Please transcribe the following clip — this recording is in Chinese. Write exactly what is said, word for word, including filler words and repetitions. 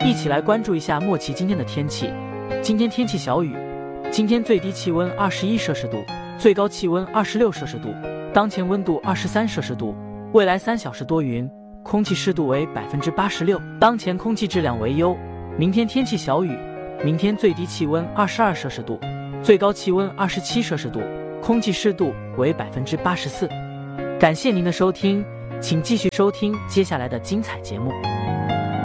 一起来关注一下莫奇今天的天气。今天天气小雨，今天最低气温二十一摄氏度，最高气温二十六摄氏度，当前温度二十三摄氏度。未来三小时多云，空气湿度为百分之八十六，当前空气质量为优。明天天气小雨，明天最低气温二十二摄氏度，最高气温二十七摄氏度，空气湿度为百分之八十四。感谢您的收听，请继续收听接下来的精彩节目。